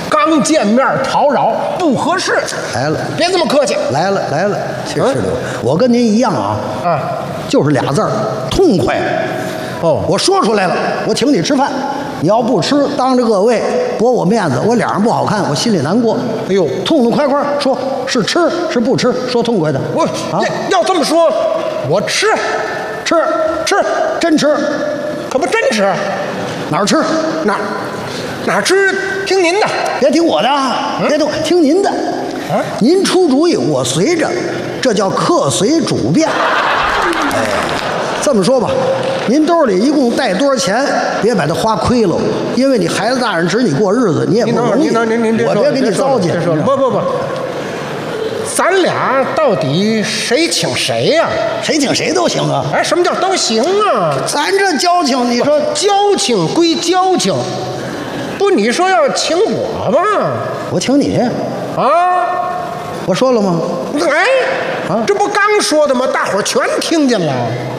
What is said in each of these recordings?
刚见面讨扰不合适。 来了， 别这么客气。 来了，这是的，我跟您一样啊，就是俩字儿，痛快。 哦， 我说出来了，我请你吃饭，你要不吃，当着各位驳我面子，我脸上不好看，我心里难过。 哎呦， 痛痛快快说，是吃是不吃，说痛快的。 我要这么说，我吃， 真吃， 可不真吃。 哪儿吃哪吃？听您的， 别听我的，别听您的。您出主意，我随着，这叫客随主便。哎，这么说吧，您兜里一共带多少钱？别把它花亏了，因为你孩子大人指你过日子，你也不容易。我别给你糟践。 不，咱俩到底谁请谁呀？ 谁请谁都行啊。 哎，什么叫都行啊？ 咱这交情，你说交情归交情，不，你说要请我吧？ 我请你啊？ 我说了吗？ 哎，这不刚说的吗？大伙儿全听见了。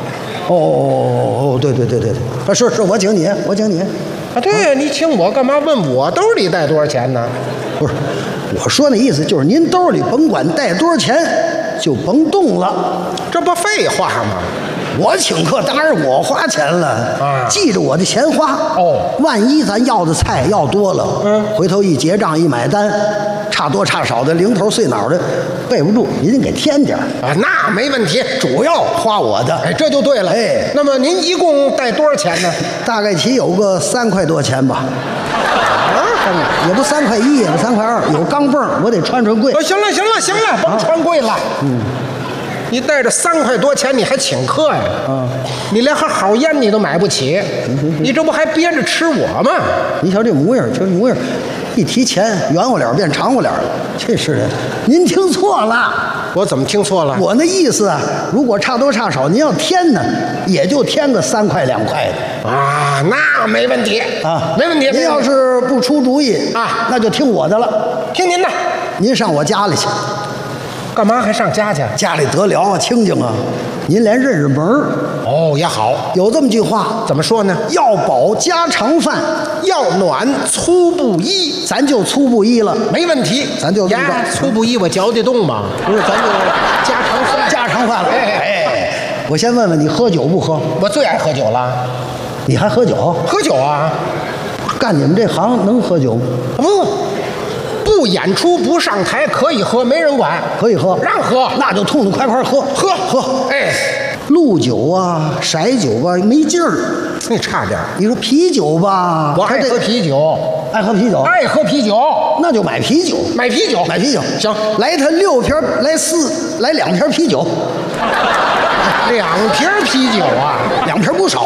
对，是我请你啊， 对呀，你请我干嘛？问我兜里带多少钱呢？ 不是，我说那意思就是您兜里甭管带多少钱，就甭动了。 这不废话吗？ 我请客当然我花钱了，记着我的钱花。万一咱要的菜要多了，回头一结账一买单，差多差少的零头碎脑的备不住，您给添点啊，那没问题， 主要花我的。 哎，这就对了。 哎， 那么您一共带多少钱呢？ 大概起有个3块多钱吧。也不3块1，也不3块2，有钢镚我得穿贵。 行了，甭穿贵了。你带着3块多钱，你还请客呀？你连盒好烟你都买不起，你这不还憋着吃我吗？ 你瞧这模样，一提钱，圆乎脸变长乎脸了。这是的，您听错了。 我怎么听错了？ 我那意思啊，如果差多差少，您要添呢，也就添个3块2块的。 啊，那没问题啊，没问题。 您要是不出主意啊， 那就听我的了。 听您的。 您上我家里去。 干嘛还上家去？ 家里得了啊，清静啊，您连认识门也好。 有这么句话， 怎么说呢？ 要饱家常饭， 要暖粗布衣， 咱就粗布衣了， 没问题。 咱就粗布衣，我嚼得动吗？ 不是，咱就家常饭了。哎，我先问问你，喝酒不喝？ 我最爱喝酒了。 你还喝酒？ 喝酒啊！ 干你们这行能喝酒吗？ 不演出不上台可以喝，没人管。 可以喝， 让喝， 那就痛痛快快喝。 哎， 鹿酒啊，色酒吧没劲儿， 那差点。 你说啤酒吧， 我爱喝啤酒， 爱喝啤酒， 那就买啤酒， 买啤酒。 行，来他6瓶，来2瓶啤酒， 2瓶啤酒啊， 2瓶不少。